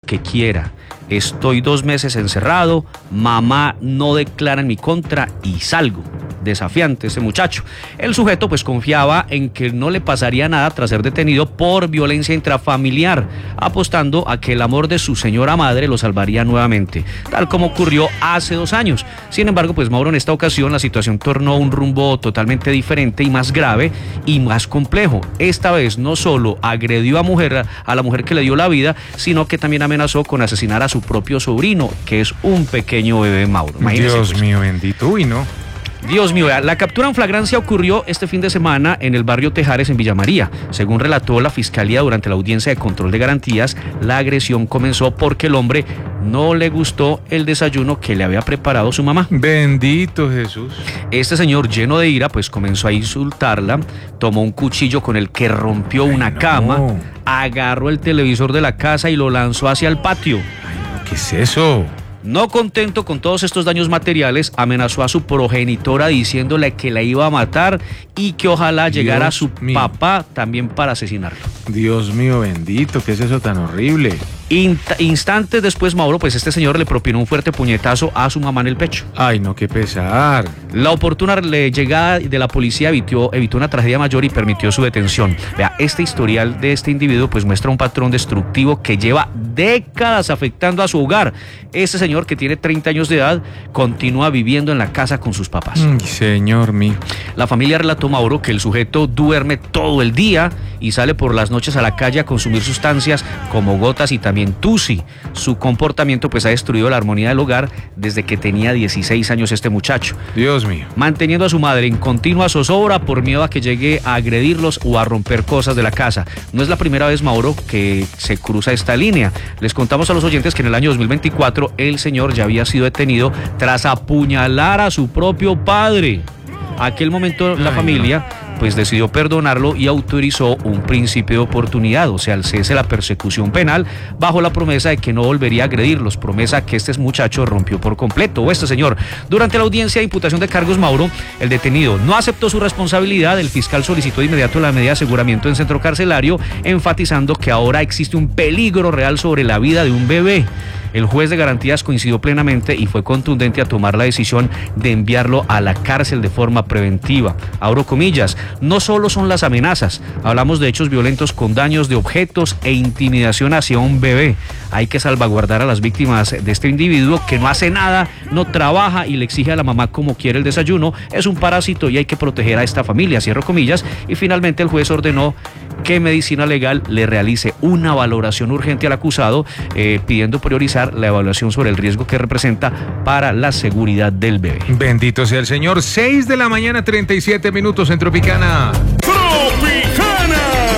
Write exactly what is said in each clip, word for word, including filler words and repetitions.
que quiera. Estoy dos meses encerrado, mamá no declara en mi contra y salgo. Desafiante ese muchacho. El sujeto pues confiaba en que no le pasaría nada tras ser detenido por violencia intrafamiliar, apostando a que el amor de su señora madre lo salvaría nuevamente, tal como ocurrió hace dos años. Sin embargo, pues Mauro, en esta ocasión la situación tornó un rumbo totalmente diferente y más grave y más complejo. Esta vez no solo agredió a mujer, a la mujer que le dio la vida, sino que también amenazó con asesinar a su propio sobrino, que es un pequeño bebé, Mauro. Imagínese, Dios pues. mío, bendito. Uy, no. Dios mío, la captura en flagrancia ocurrió este fin de semana en el barrio Tejares, en Villa María. Según relató la fiscalía durante la audiencia de control de garantías, la agresión comenzó porque el hombre no le gustó el desayuno que le había preparado su mamá. Bendito Jesús. Este señor, lleno de ira, pues comenzó a insultarla, tomó un cuchillo con el que rompió Ay, una no. cama, agarró el televisor de la casa y lo lanzó hacia el patio. Ay, no, ¿qué es eso? No contento con todos estos daños materiales, amenazó a su progenitora diciéndole que la iba a matar y que ojalá Dios llegara su mío. papá también para asesinarlo. Dios mío, bendito. ¿Qué es eso tan horrible? Inst- instantes después, Mauro, pues este señor le propinó un fuerte puñetazo a su mamá en el pecho. Ay, no, qué pesar. La oportuna le- llegada de la policía evitó, evitó una tragedia mayor y permitió su detención. Vea, este historial de este individuo pues muestra un patrón destructivo que lleva décadas afectando a su hogar. Este señor, que tiene treinta años de edad, continúa viviendo en la casa con sus papás. Ay, señor mío. La familia relató, Mauro, que el sujeto duerme todo el día y sale por las noches a la calle a consumir sustancias como gotas y también tusi. Su comportamiento pues ha destruido la armonía del hogar desde que tenía dieciséis años este muchacho, Dios mío. manteniendo a su madre en continua zozobra por miedo a que llegue a agredirlos o a romper cosas de la casa. No es la primera vez, Mauro, que se cruza esta línea. Les contamos a los oyentes que en el año dos mil veinticuatro el señor ya había sido detenido tras apuñalar a su propio padre. Aquel momento la Ay, familia pues decidió perdonarlo y autorizó un principio de oportunidad, o sea, el cese de la persecución penal, bajo la promesa de que no volvería a agredirlos, promesa que este muchacho rompió por completo, o este señor. Durante la audiencia de imputación de cargos, Mauro, el detenido no aceptó su responsabilidad. El fiscal solicitó de inmediato la medida de aseguramiento en centro carcelario, enfatizando que ahora existe un peligro real sobre la vida de un bebé. El juez de garantías coincidió plenamente y fue contundente a tomar la decisión de enviarlo a la cárcel de forma preventiva. Abro comillas, no solo son las amenazas, hablamos de hechos violentos con daños de objetos e intimidación hacia un bebé. Hay que salvaguardar a las víctimas de este individuo que no hace nada, no trabaja y le exige a la mamá como quiere el desayuno. Es un parásito y hay que proteger a esta familia, cierro comillas. Y finalmente el juez ordenó que Medicina Legal le realice una valoración urgente al acusado, eh, pidiendo priorizar la evaluación sobre el riesgo que representa para la seguridad del bebé. Bendito sea el Señor. seis de la mañana, treinta y siete minutos en Tropicana. Tropicana.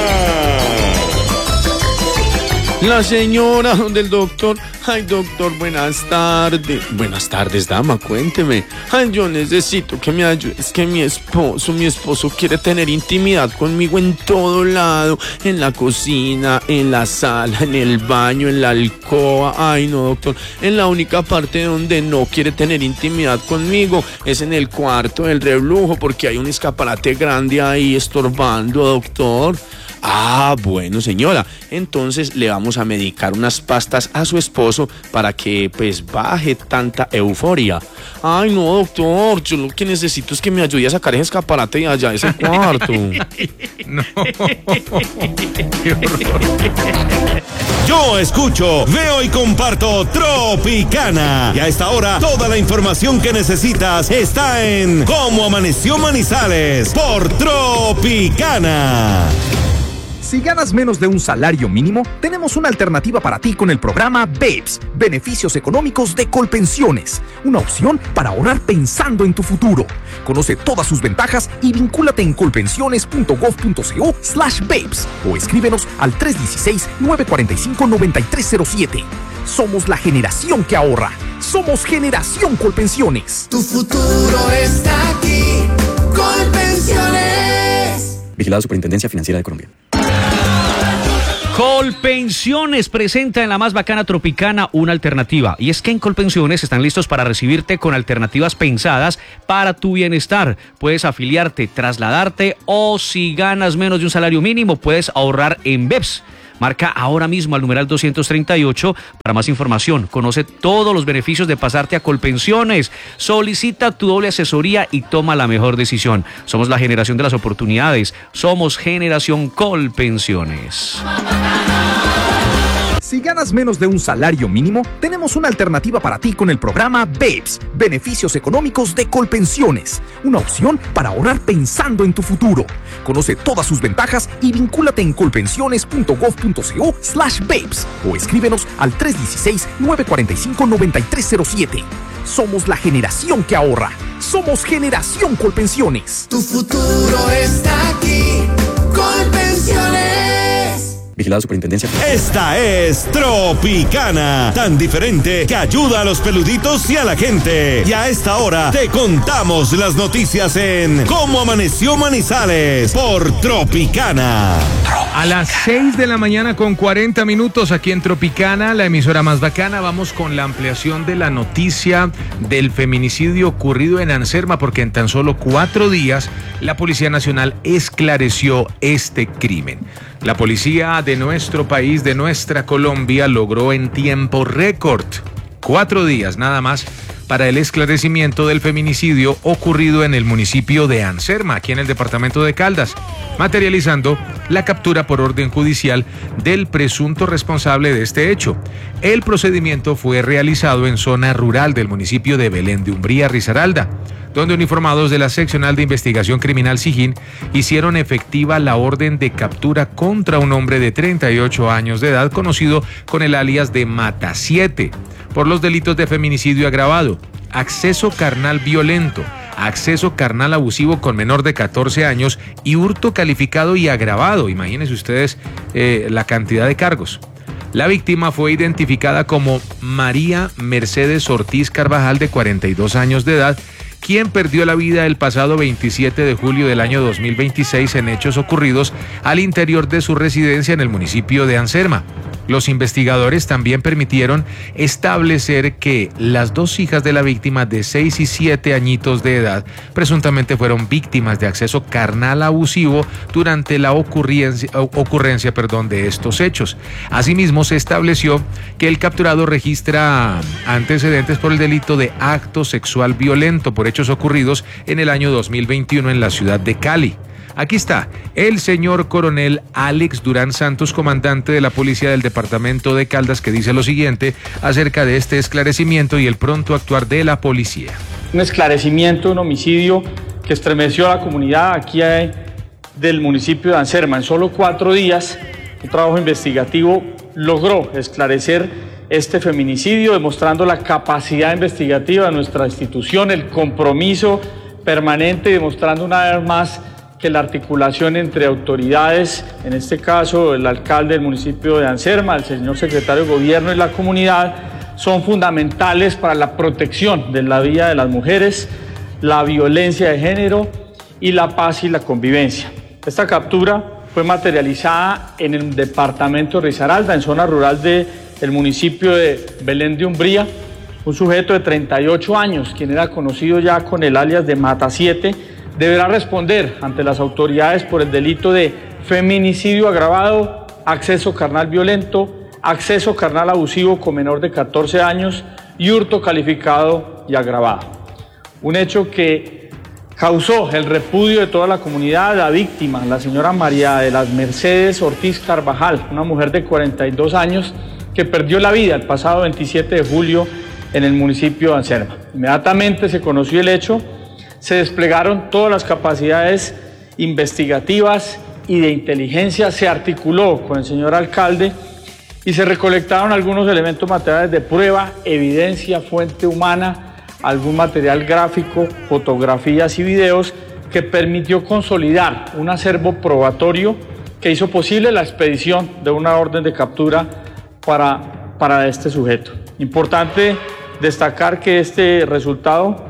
La señora del doctor. Ay, doctor, buenas tardes. Buenas tardes, dama, cuénteme. Ay, yo necesito que me ayude. Es que mi esposo, mi esposo quiere tener intimidad conmigo en todo lado. En la cocina, en la sala, en el baño, en la alcoba. Ay, no, doctor. En la única parte donde no quiere tener intimidad conmigo es en el cuarto del reblujo, porque hay un escaparate grande ahí estorbando, doctor. Ah, bueno, señora, entonces le vamos a medicar unas pastas a su esposo para que pues baje tanta euforia. Ay, no, doctor, yo lo que necesito es que me ayude a sacar ese escaparate de allá de ese cuarto. No. Qué horror. Yo escucho, veo y comparto Tropicana. Y a esta hora, toda la información que necesitas está en Cómo Amaneció Manizales por Tropicana. Si ganas menos de un salario mínimo, tenemos una alternativa para ti con el programa BEPS, Beneficios Económicos de Colpensiones. Una opción para ahorrar pensando en tu futuro. Conoce todas sus ventajas y vincúlate en colpensiones.gov.co slash BEPS o escríbenos al tres uno seis, nueve cuatro cinco, nueve tres cero siete. Somos la generación que ahorra. Somos Generación Colpensiones. Tu futuro está aquí. Colpensiones. Vigilada Superintendencia Financiera de Colombia. Colpensiones presenta en la más bacana Tropicana una alternativa, y es que en Colpensiones están listos para recibirte con alternativas pensadas para tu bienestar. Puedes afiliarte, trasladarte, o si ganas menos de un salario mínimo puedes ahorrar en BEPS. Marca ahora mismo al numeral doscientos treinta y ocho para más información. Conoce todos los beneficios de pasarte a Colpensiones. Solicita tu doble asesoría y toma la mejor decisión. Somos la generación de las oportunidades. Somos Generación Colpensiones. Si ganas menos de un salario mínimo, tenemos una alternativa para ti con el programa BEPS, Beneficios Económicos de Colpensiones. Una opción para ahorrar pensando en tu futuro. Conoce todas sus ventajas y vincúlate en colpensiones.gov.co slash BEPS o escríbenos al tres uno seis, nueve cuatro cinco, nueve tres cero siete. Somos la generación que ahorra. Somos Generación Colpensiones. Tu futuro está aquí. Colpensiones. Vigilado Superintendencia. Esta es Tropicana, tan diferente que ayuda a los peluditos y a la gente. Y a esta hora te contamos las noticias en Cómo Amaneció Manizales por Tropicana. A las seis de la mañana con cuarenta minutos aquí en Tropicana, la emisora más bacana, vamos con la ampliación de la noticia del feminicidio ocurrido en Anserma, porque en tan solo cuatro días la Policía Nacional esclareció este crimen. La policía de nuestro país, de nuestra Colombia, logró en tiempo récord, cuatro días nada más, para el esclarecimiento del feminicidio ocurrido en el municipio de Anserma, aquí en el departamento de Caldas, materializando la captura por orden judicial del presunto responsable de este hecho. El procedimiento fue realizado en zona rural del municipio de Belén de Umbría, Risaralda, donde uniformados de la Seccional de Investigación Criminal Sijín hicieron efectiva la orden de captura contra un hombre de treinta y ocho años de edad, conocido con el alias de Mata siete, por los delitos de feminicidio agravado, acceso carnal violento, acceso carnal abusivo con menor de catorce años y hurto calificado y agravado. Imagínense ustedes eh, la cantidad de cargos. La víctima fue identificada como María Mercedes Ortiz Carvajal, de cuarenta y dos años de edad, quien perdió la vida el pasado veintisiete de julio del año dos mil veintiséis en hechos ocurridos al interior de su residencia en el municipio de Anserma. Los investigadores también permitieron establecer que las dos hijas de la víctima, de seis y siete añitos de edad, presuntamente fueron víctimas de acceso carnal abusivo durante la ocurrencia, ocurrencia perdón, de estos hechos. Asimismo, se estableció que el capturado registra antecedentes por el delito de acto sexual violento por hechos ocurridos en el año dos mil veintiuno en la ciudad de Cali. Aquí está el señor coronel Alex Durán Santos, comandante de la policía del departamento de Caldas, que dice lo siguiente acerca de este esclarecimiento y el pronto actuar de la policía. Un esclarecimiento de un homicidio que estremeció a la comunidad aquí del municipio de Anserma. En solo cuatro días, un trabajo investigativo logró esclarecer este feminicidio, demostrando la capacidad investigativa de nuestra institución, el compromiso permanente y demostrando una vez más que la articulación entre autoridades, en este caso el alcalde del municipio de Anserma, el señor secretario de Gobierno y la comunidad, son fundamentales para la protección de la vida de las mujeres, la violencia de género y la paz y la convivencia. Esta captura fue materializada en el departamento de Risaralda, en zona rural del municipio de Belén de Umbría. Un sujeto de treinta y ocho años, quien era conocido ya con el alias de Mata siete, deberá responder ante las autoridades por el delito de feminicidio agravado, acceso carnal violento, acceso carnal abusivo con menor de catorce años y hurto calificado y agravado. Un hecho que causó el repudio de toda la comunidad. La víctima, la señora María de las Mercedes Ortiz Carvajal, una mujer de cuarenta y dos años que perdió la vida el pasado veintisiete de julio en el municipio de Anserma. Inmediatamente se conoció el hecho, se desplegaron todas las capacidades investigativas y de inteligencia, se articuló con el señor alcalde y se recolectaron algunos elementos materiales de prueba, evidencia, fuente humana, algún material gráfico, fotografías y videos que permitió consolidar un acervo probatorio que hizo posible la expedición de una orden de captura para, para este sujeto. Importante destacar que este resultado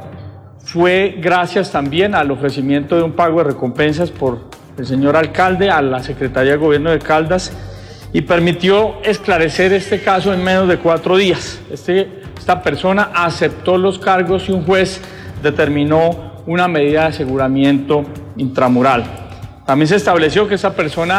fue gracias también al ofrecimiento de un pago de recompensas por el señor alcalde a la Secretaría de Gobierno de Caldas y permitió esclarecer este caso en menos de cuatro días. Este, esta persona aceptó los cargos y un juez determinó una medida de aseguramiento intramural. También se estableció que esa persona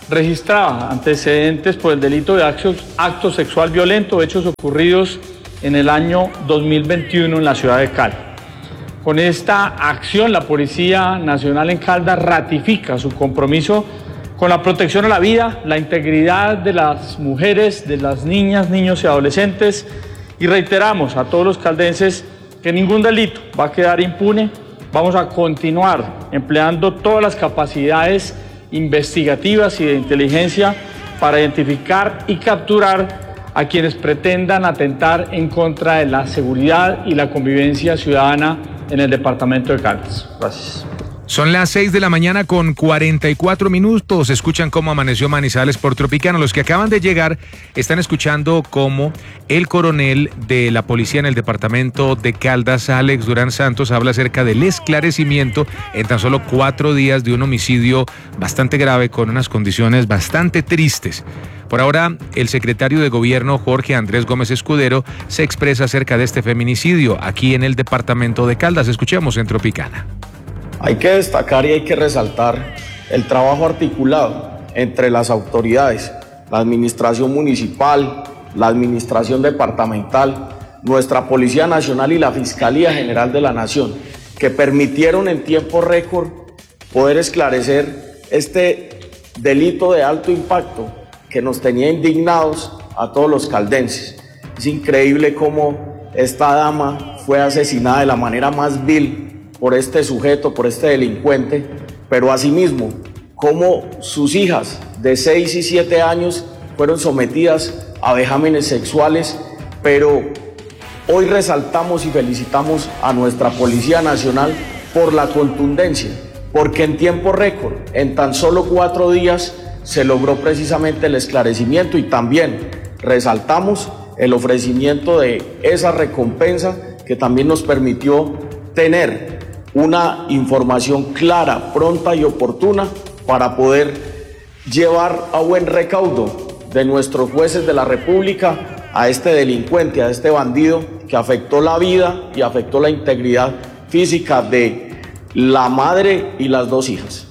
registraba antecedentes por el delito de acto, acto sexual violento, hechos ocurridos en el año dos mil veintiuno en la ciudad de Cali. Con esta acción, la Policía Nacional en Caldas ratifica su compromiso con la protección a la vida, la integridad de las mujeres, de las niñas, niños y adolescentes, y reiteramos a todos los caldenses que ningún delito va a quedar impune. Vamos a continuar empleando todas las capacidades investigativas y de inteligencia para identificar y capturar a quienes pretendan atentar en contra de la seguridad y la convivencia ciudadana en el departamento de Caldas. Gracias. Son las seis de la mañana con cuarenta y cuatro minutos. Escuchan cómo amaneció Manizales por Tropicana. Los que acaban de llegar están escuchando cómo el coronel de la policía en el departamento de Caldas, Alex Durán Santos, habla acerca del esclarecimiento en tan solo cuatro días de un homicidio bastante grave con unas condiciones bastante tristes. Por ahora, el secretario de Gobierno, Jorge Andrés Gómez Escudero, se expresa acerca de este feminicidio aquí en el departamento de Caldas. Escuchemos en Tropicana. Hay que destacar y hay que resaltar el trabajo articulado entre las autoridades, la administración municipal, la administración departamental, nuestra Policía Nacional y la Fiscalía General de la Nación, que permitieron en tiempo récord poder esclarecer este delito de alto impacto que nos tenía indignados a todos los caldenses. Es increíble cómo esta dama fue asesinada de la manera más vil por este sujeto, por este delincuente, pero asimismo, cómo sus hijas de seis y siete años fueron sometidas a vejámenes sexuales, pero hoy resaltamos y felicitamos a nuestra Policía Nacional por la contundencia, porque en tiempo récord, en tan solo cuatro días, se logró precisamente el esclarecimiento y también resaltamos el ofrecimiento de esa recompensa que también nos permitió tener una información clara, pronta y oportuna para poder llevar a buen recaudo de nuestros jueces de la República a este delincuente, a este bandido que afectó la vida y afectó la integridad física de la madre y las dos hijas.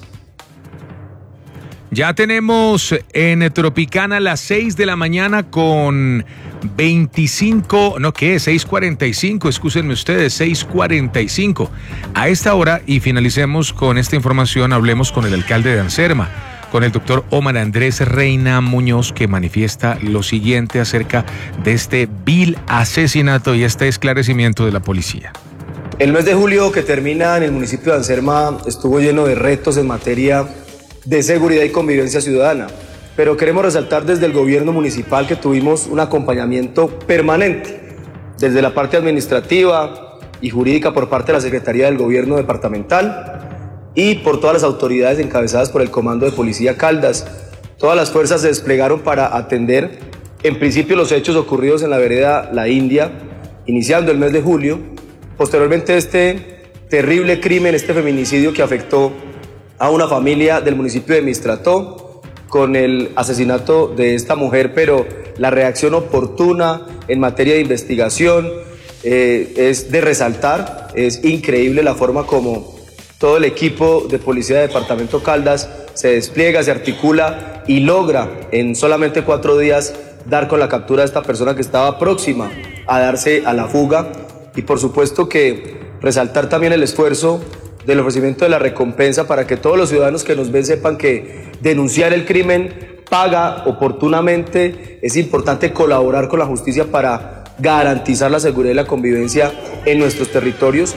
Ya tenemos en Tropicana las seis de la mañana con veinticinco, no, ¿qué es? seis cuarenta y cinco, excúsenme ustedes, seis cuarenta y cinco. A esta hora, y finalicemos con esta información, hablemos con el alcalde de Anserma, con el doctor Omar Andrés Reina Muñoz, que manifiesta lo siguiente acerca de este vil asesinato y este esclarecimiento de la policía. El mes de julio que termina en el municipio de Anserma estuvo lleno de retos en materia de seguridad y convivencia ciudadana, pero queremos resaltar desde el gobierno municipal que tuvimos un acompañamiento permanente desde la parte administrativa y jurídica por parte de la Secretaría del Gobierno Departamental y por todas las autoridades encabezadas por el Comando de Policía Caldas. Todas las fuerzas se desplegaron para atender en principio los hechos ocurridos en la vereda La India, iniciando el mes de julio, posteriormente este terrible crimen, este feminicidio que afectó a una familia del municipio de Mistrató con el asesinato de esta mujer, pero la reacción oportuna en materia de investigación eh, es de resaltar. Es increíble la forma como todo el equipo de policía de Departamento Caldas se despliega, se articula y logra en solamente cuatro días dar con la captura de esta persona que estaba próxima a darse a la fuga. Y por supuesto que resaltar también el esfuerzo del ofrecimiento de la recompensa para que todos los ciudadanos que nos ven sepan que denunciar el crimen paga oportunamente. Es importante colaborar con la justicia para garantizar la seguridad y la convivencia en nuestros territorios.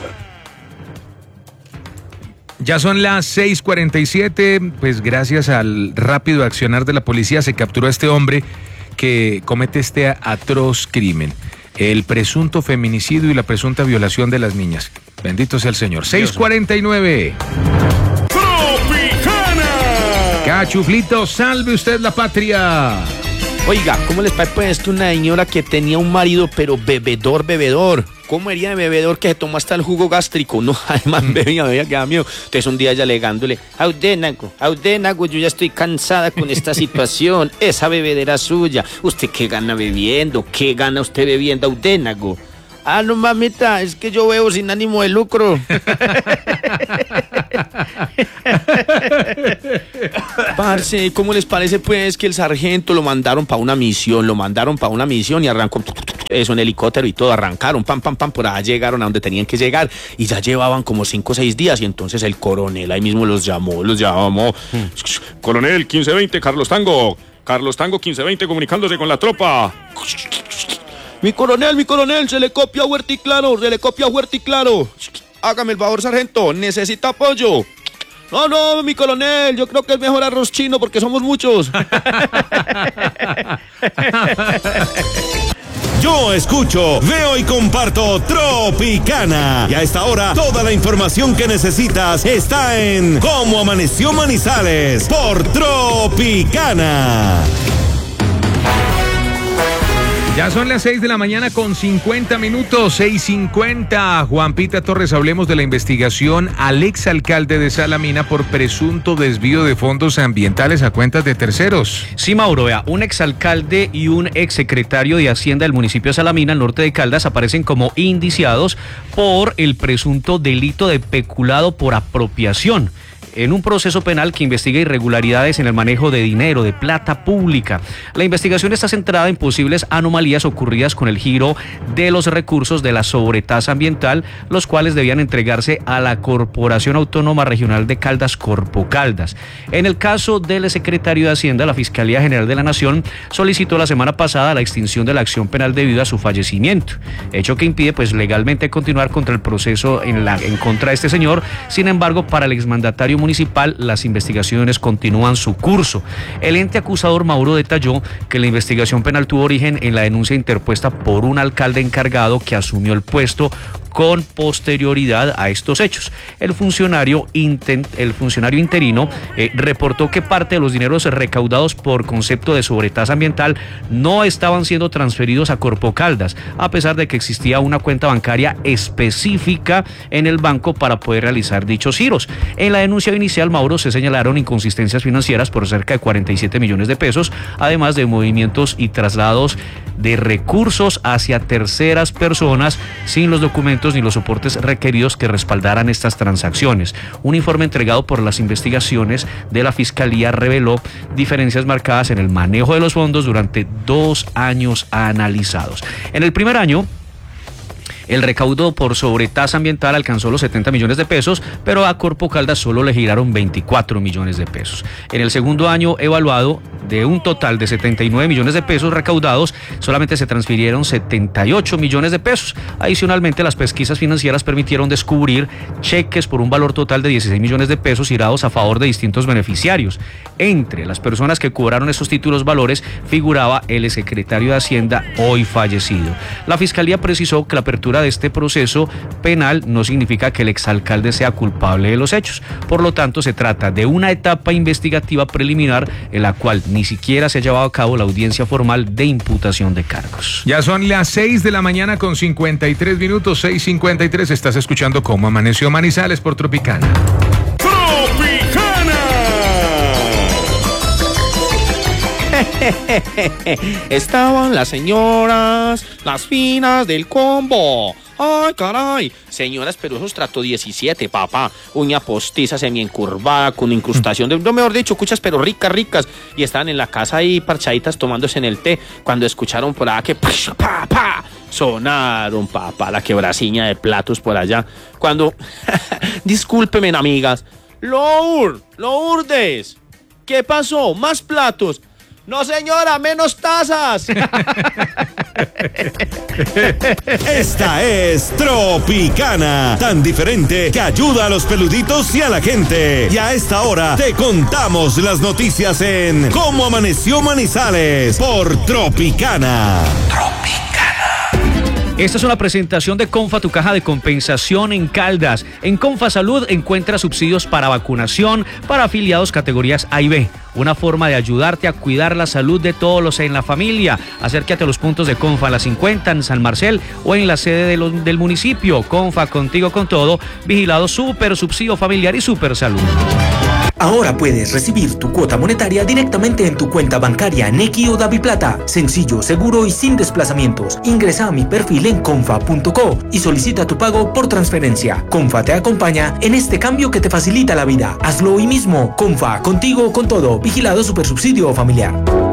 Ya son las seis cuarenta y siete, pues gracias al rápido accionar de la policía se capturó a este hombre que comete este atroz crimen, el presunto feminicidio y la presunta violación de las niñas. Bendito sea el Señor. seis cuarenta y nueve. ¡Tropicana! Cachuflito, salve usted la patria. Oiga, ¿cómo les parece pues esto una señora que tenía un marido pero bebedor, bebedor? ¿Cómo sería de bebedor que se tomó hasta el jugo gástrico? No, además bebía, bebía, que da miedo. Entonces un día ella alegándole, Audénago, Audénago, yo ya estoy cansada con esta situación, esa bebedera suya. ¿Usted qué gana bebiendo? ¿Qué gana usted bebiendo, Audénago? Ah, no, mamita, es que yo veo sin ánimo de lucro. Parce, ¿cómo les parece pues que el sargento lo mandaron para una misión? Lo mandaron para una misión y arrancó eso en helicóptero y todo, arrancaron, pam, pam, pam, por allá llegaron a donde tenían que llegar y ya llevaban como cinco o seis días y entonces el coronel ahí mismo los llamó, los llamó. Hmm. Coronel quince veinte, Carlos Tango. Carlos Tango quince veinte comunicándose con la tropa. Mi coronel, mi coronel, se le copia fuerte y claro, se le copia fuerte y claro. Hágame el favor, sargento, necesita apoyo. No, no, mi coronel, yo creo que es mejor arroz chino porque somos muchos. Yo escucho, veo y comparto Tropicana. Y a esta hora, toda la información que necesitas está en Cómo Amaneció Manizales por Tropicana. Ya son las seis de la mañana con cincuenta minutos, seis cincuenta. Juan Pita Torres, hablemos de la investigación al exalcalde de Salamina por presunto desvío de fondos ambientales a cuentas de terceros. Sí, Mauro, vea, un exalcalde y un exsecretario de Hacienda del municipio de Salamina, al norte de Caldas, aparecen como indiciados por el presunto delito de peculado por apropiación en un proceso penal que investiga irregularidades en el manejo de dinero, de plata pública. La investigación está centrada en posibles anomalías ocurridas con el giro de los recursos de la sobretasa ambiental, los cuales debían entregarse a la Corporación Autónoma Regional de Caldas, Corpo Caldas. En el caso del secretario de Hacienda, la Fiscalía General de la Nación solicitó la semana pasada la extinción de la acción penal debido a su fallecimiento, hecho que impide pues legalmente continuar contra el proceso en, la, en contra de este señor. Sin embargo, para el exmandatario municipal, las investigaciones continúan su curso. El ente acusador Mauro detalló que la investigación penal tuvo origen en la denuncia interpuesta por un alcalde encargado que asumió el puesto con posterioridad a estos hechos. El funcionario, intent, el funcionario interino eh, reportó que parte de los dineros recaudados por concepto de sobretasa ambiental no estaban siendo transferidos a Corpo Caldas, a pesar de que existía una cuenta bancaria específica en el banco para poder realizar dichos giros. En la denuncia inicial, Mauro, se señalaron inconsistencias financieras por cerca de cuarenta y siete millones de pesos, además de movimientos y traslados de recursos hacia terceras personas sin los documentos ni los soportes requeridos que respaldaran estas transacciones. Un informe entregado por las investigaciones de la Fiscalía reveló diferencias marcadas en el manejo de los fondos durante dos años analizados. En el primer año, el recaudo por sobretasa ambiental alcanzó los setenta millones de pesos, pero a Corpo Caldas solo le giraron veinticuatro millones de pesos. En el segundo año evaluado, de un total de setenta y nueve millones de pesos recaudados, solamente se transfirieron setenta y ocho millones de pesos. Adicionalmente, las pesquisas financieras permitieron descubrir cheques por un valor total de dieciséis millones de pesos girados a favor de distintos beneficiarios. Entre las personas que cobraron esos títulos valores figuraba el secretario de Hacienda, hoy fallecido. La Fiscalía precisó que la apertura de este proceso penal no significa que el exalcalde sea culpable de los hechos. Por lo tanto, se trata de una etapa investigativa preliminar en la cual ni siquiera se ha llevado a cabo la audiencia formal de imputación de cargos. Ya son las seis de la mañana con cincuenta y tres minutos, seis cincuenta y tres. Estás escuchando Cómo Amaneció Manizales por Tropicana. ¡Tropicana! Estaban las señoras, las finas del combo. Ay, caray. Señoras, pero esos trato diecisiete, papá. Uña postiza, semiencurvada, con incrustación de... No, mejor dicho, cuchas, pero ricas, ricas. Y estaban en la casa ahí parchaditas tomándose en el té, cuando escucharon por allá que... Pa, pa, pa, sonaron, papá, la quebraciña de platos por allá. Cuando... Discúlpeme, amigas. Lour, Lourdes. ¿Qué pasó? ¿Más platos? No, señora, menos tazas. Esta es Tropicana, tan diferente que ayuda a los peluditos y a la gente. Y a esta hora te contamos las noticias en Cómo Amaneció Manizales por Tropicana. Tropicana. Esta es una presentación de Confa, tu caja de compensación en Caldas. En Confa Salud encuentra subsidios para vacunación para afiliados categorías A y B. Una forma de ayudarte a cuidar la salud de todos los en la familia. Acércate a los puntos de Confa en la cincuenta, en San Marcel o en la sede de los, del municipio. Confa, contigo con todo. Vigilado Super Subsidio Familiar y Super Salud. Ahora puedes recibir tu cuota monetaria directamente en tu cuenta bancaria Nequi o DaviPlata. Sencillo, seguro y sin desplazamientos. Ingresa a mi perfil en confa punto co y solicita tu pago por transferencia. Confa te acompaña en este cambio que te facilita la vida. Hazlo hoy mismo. Confa, contigo con todo. Vigilado Supersubsidio Familiar.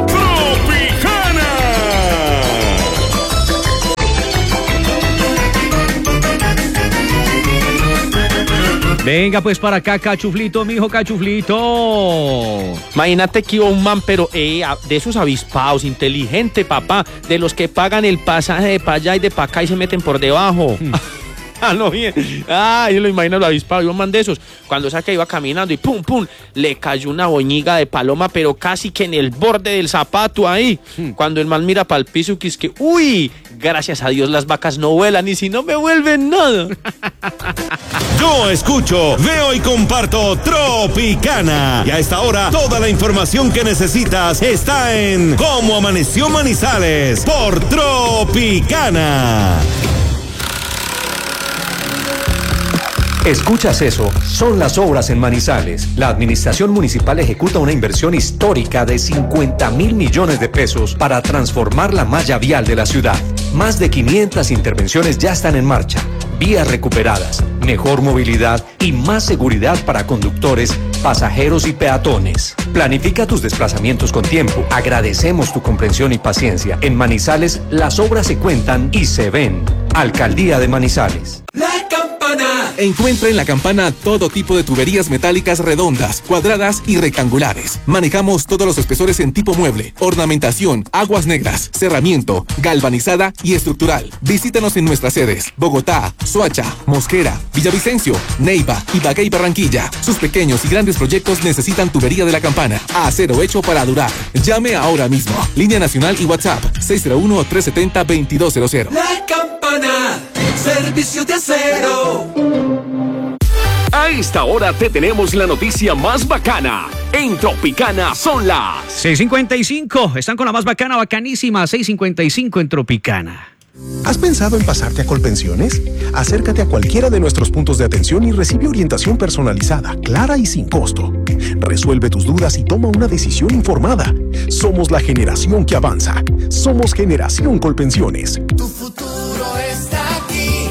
Venga pues para acá, Cachuflito, mijo Cachuflito. Imagínate que iba un man, pero eh, de esos avispados, inteligente, papá, de los que pagan el pasaje de para allá y de para acá y se meten por debajo. Mm. Ah, no, bien. Ah, yo lo imagino lo avispado. Yo un man de esos. Cuando sabe que iba caminando y pum, pum, le cayó una boñiga de paloma, pero casi que en el borde del zapato ahí. Mm. Cuando el man mira para el piso, que es que, uy, gracias a Dios las vacas no vuelan y si no me vuelven nada. Yo escucho, veo y comparto Tropicana. Y a esta hora, toda la información que necesitas está en Cómo Amaneció Manizales por Tropicana. ¿Escuchas eso? Son las obras en Manizales. La administración municipal ejecuta una inversión histórica de cincuenta mil millones de pesos para transformar la malla vial de la ciudad. Más de quinientas intervenciones ya están en marcha. Vías recuperadas, mejor movilidad y más seguridad para conductores, pasajeros y peatones. Planifica tus desplazamientos con tiempo. Agradecemos tu comprensión y paciencia. En Manizales, las obras se cuentan y se ven. Alcaldía de Manizales. La Campana. Encuentra en La Campana todo tipo de tuberías metálicas redondas, cuadradas y rectangulares. Manejamos todos los espesores en tipo mueble, ornamentación, aguas negras, cerramiento, galvanizada y estructural. Visítanos en nuestras sedes: Bogotá, Soacha, Mosquera, Villavicencio, Neiva, Ibagué y Barranquilla. Sus pequeños y grandes proyectos necesitan tubería de La Campana. Acero hecho para durar. Llame ahora mismo. Línea nacional y WhatsApp seis cero uno, tres siete cero, dos dos cero cero. La Campana, servicio de acero. A esta hora te tenemos la noticia más bacana. En Tropicana son las seis cincuenta y cinco. Están con la más bacana, bacanísima. seis cincuenta y cinco en Tropicana. ¿Has pensado en pasarte a Colpensiones? Acércate a cualquiera de nuestros puntos de atención y recibe orientación personalizada, clara y sin costo. Resuelve tus dudas y toma una decisión informada. Somos la generación que avanza. Somos Generación Colpensiones. Tu futuro está aquí.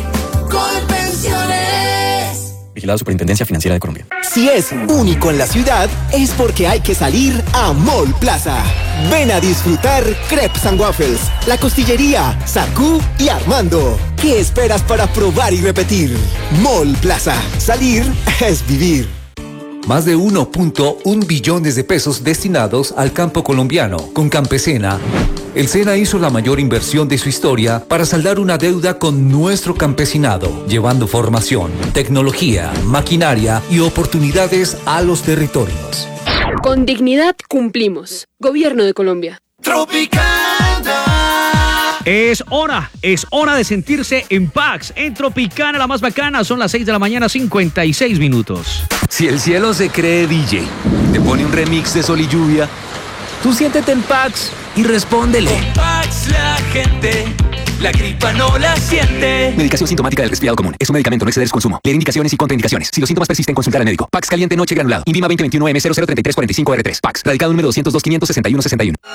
Colpensiones. Vigilado Superintendencia Financiera de Colombia. Si es único en la ciudad, es porque hay que salir a Mall Plaza. Ven a disfrutar Crepes and Waffles, La Costillería, Sarcú y Armando. ¿Qué esperas para probar y repetir? Mall Plaza. Salir es vivir. Más de uno punto uno billones de pesos destinados al campo colombiano. Con Campesina, el SENA hizo la mayor inversión de su historia para saldar una deuda con nuestro campesinado, llevando formación, tecnología, maquinaria y oportunidades a los territorios. Con dignidad cumplimos. Gobierno de Colombia. Tropicana. Es hora, es hora de sentirse en paz. En Tropicana, la más bacana, son las seis de la mañana, cincuenta y seis minutos. Si el cielo se cree D J, te pone un remix de Sol y Lluvia, tú siéntete en Pax y respóndele. Con Pax la gente, la gripa no la siente. Medicación sintomática del resfriado común. Es un medicamento, no exceder su consumo. Leer indicaciones y contraindicaciones. Si los síntomas persisten, consultar al médico. Pax caliente noche granulado. Invima veinte veintiuno M cero cero treinta y tres cuarenta y cinco R tres. Pax. Radicado número doscientos dos, quinientos sesenta y uno, sesenta y uno.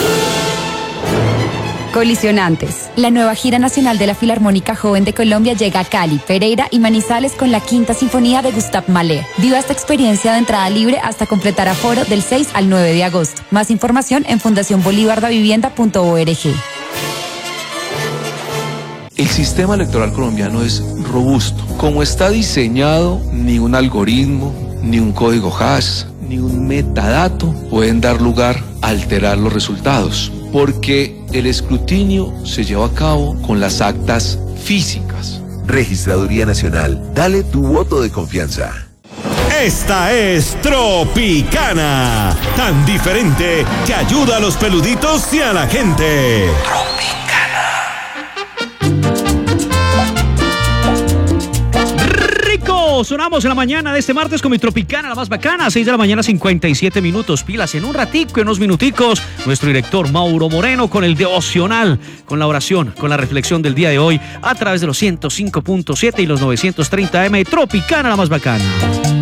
Colisionantes. La nueva gira nacional de la Filarmónica Joven de Colombia llega a Cali, Pereira y Manizales con la Quinta Sinfonía de Gustave Mahler. Viva esta experiencia de entrada libre hasta completar aforo del seis al nueve de agosto. Más información en fundación bolívar da vivienda punto org. El sistema electoral colombiano es robusto. Como está diseñado, ni un algoritmo, ni un código hash, ni un metadato pueden dar lugar a alterar los resultados, porque el escrutinio se lleva a cabo con las actas físicas. Registraduría Nacional, dale tu voto de confianza. Esta es Tropicana, tan diferente que ayuda a los peluditos y a la gente. Sonamos en la mañana de este martes con mi Tropicana, la más bacana, seis de la mañana, cincuenta y siete minutos. Pilas en un ratico, en unos minuticos, nuestro director Mauro Moreno con el devocional, con la oración, con la reflexión del día de hoy a través de los ciento cinco punto siete y los novecientos treinta M. Tropicana, la más bacana.